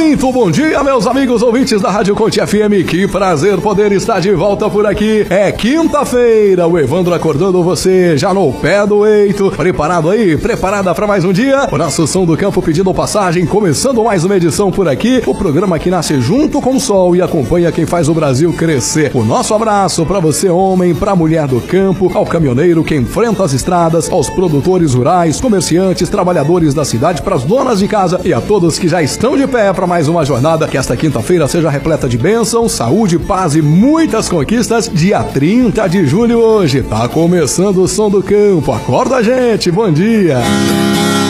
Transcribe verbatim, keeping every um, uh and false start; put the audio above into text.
Muito bom dia, meus amigos ouvintes da Rádio Conte F M. Que prazer poder estar de volta por aqui. É quinta-feira, o Evandro acordando você já no pé do eito. Preparado aí? Preparada para mais um dia? O nosso som do campo pedindo passagem, começando mais uma edição por aqui. O programa que nasce junto com o sol e acompanha quem faz o Brasil crescer. O nosso abraço para você, homem, para a mulher do campo, ao caminhoneiro que enfrenta as estradas, aos produtores rurais, comerciantes, trabalhadores da cidade, para as donas de casa e a todos que já estão de pé para mais uma jornada. Que esta quinta-feira seja repleta de bênção, saúde, paz e muitas conquistas. Dia trinta de julho hoje. Tá começando o som do campo. Acorda, gente. Bom dia.